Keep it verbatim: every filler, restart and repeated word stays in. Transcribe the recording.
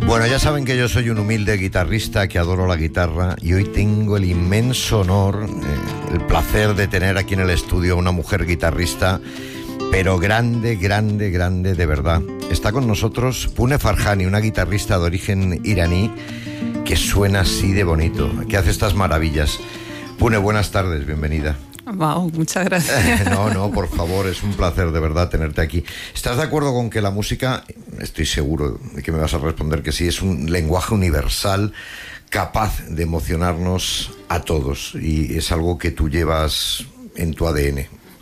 Bueno, ya saben que yo soy un humilde guitarrista que adoro la guitarra y hoy tengo el inmenso honor, eh, el placer de tener aquí en el estudio a una mujer guitarrista, pero grande, grande, grande de verdad. Está con nosotros Pune Farhani, una guitarrista de origen iraní que suena así de bonito, que hace estas maravillas. Pune, buenas tardes, bienvenida. Wow, muchas gracias. No, no, por favor, es un placer de verdad tenerte aquí. ¿Estás de acuerdo con que la música, estoy seguro de que me vas a responder que sí, es un lenguaje universal capaz de emocionarnos a todos y es algo que tú llevas en tu A D N?